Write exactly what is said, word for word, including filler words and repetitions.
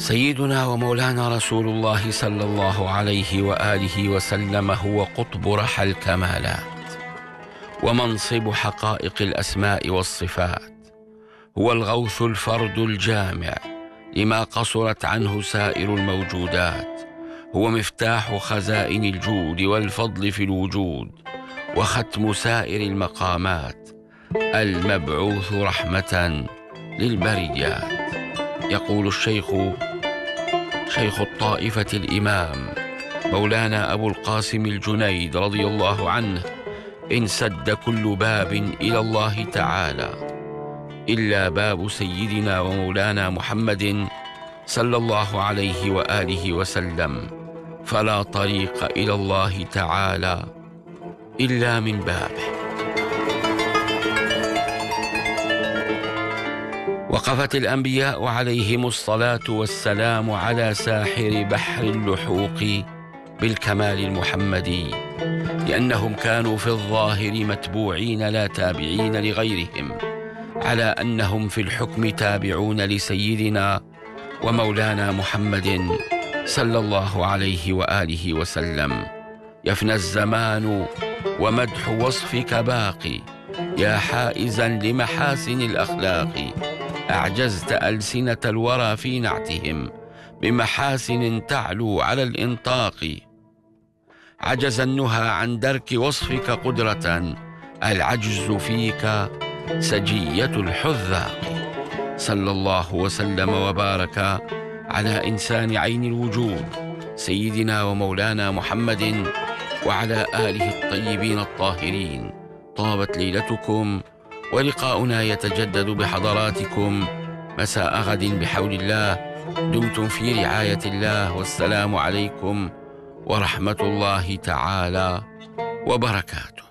سيدنا ومولانا رسول الله صلى الله عليه وآله وسلم هو قطب رحى الكمالات ومنصب حقائق الأسماء والصفات، هو الغوث الفرد الجامع لما قصرت عنه سائر الموجودات، هو مفتاح خزائن الجود والفضل في الوجود وختم سائر المقامات، المبعوث رحمة للبريات. يقول الشيخ شيخ الطائفة الإمام مولانا أبو القاسم الجنيد رضي الله عنه: إن سد كل باب إلى الله تعالى إلا باب سيدنا ومولانا محمد صلى الله عليه وآله وسلم، فلا طريق إلى الله تعالى إلا من بابه. وقفت الأنبياء عليهم الصلاة والسلام على ساحر بحر اللحوق بالكمال المحمدي، لأنهم كانوا في الظاهر متبوعين لا تابعين لغيرهم، على أنهم في الحكم تابعون لسيدنا ومولانا محمد صلى الله عليه وآله وسلم. يفنى الزمان ومدح وصفك باقي، يا حائزا لمحاسن الأخلاق، أعجزت ألسنة الورى في نعتهم بمحاسن تعلو على الإنطاق. عجز النهى عن درك وصفك قدرة، العجز فيك سجية الحذاق. صلى الله وسلم وبارك على إنسان عين الوجود سيدنا ومولانا محمد وعلى آله الطيبين الطاهرين. طابت ليلتكم، ولقاؤنا يتجدد بحضراتكم مساء غد بحول الله. دمتم في رعاية الله، والسلام عليكم ورحمة الله تعالى وبركاته.